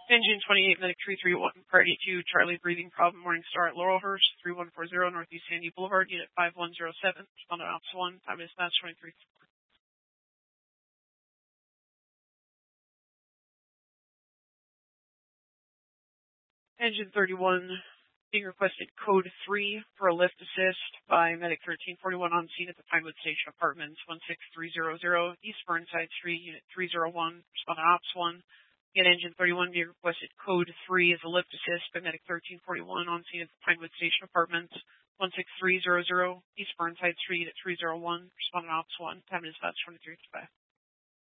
Engine 28, Medic 331, Priority 2, Charlie, breathing problem, Morningstar at Laurelhurst, 3140, Northeast Sandy Boulevard, Unit 5107, respondent Ops 1, time is match 23. Engine 31, being requested code 3 for a lift assist by Medic 1341 on scene at the Pinewood Station Apartments, 16300, East Burnside Street, Unit 301, respondent Ops 1. Again, Engine 31 being requested code 3 as a lift assist by Medic 1341 on scene at the Pinewood Station Apartments, 16300, East Burnside Street at 301, respondent Ops 1, time is about 23:05.